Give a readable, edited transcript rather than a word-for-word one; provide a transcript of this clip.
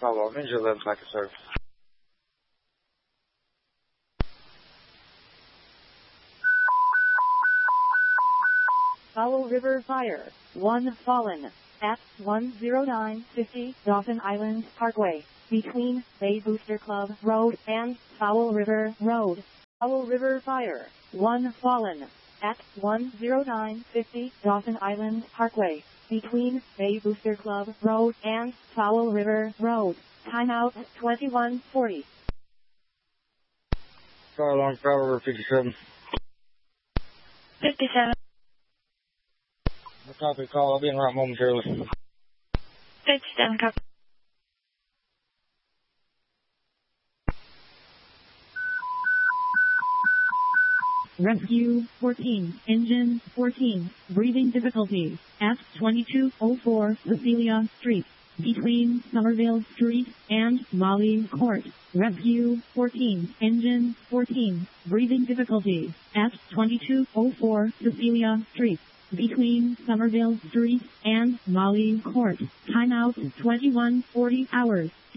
Bravo, Ninja 11, back to service. Fowl River Fire, 1 fallen, at 10950 Dauphin Island Parkway, between Bay Booster Club Road and Fowl River Road. Fowl River Fire, 1 fallen, at 10950 Dauphin Island Parkway, between Bay Booster Club Road and Fowl River Road. Timeout 2140. Fire alarm, Fowl River 57. 57. Copy, call. I'll be en route momentarily. 57, copy. Rescue 14, Engine 14, breathing difficulties, at 2204 Cecilia Street, between Somerville Street and Molly Court. Rescue 14, Engine 14, breathing difficulties, at 2204 Cecilia Street, between Somerville Street and Molly Court. Timeout 2140 hours.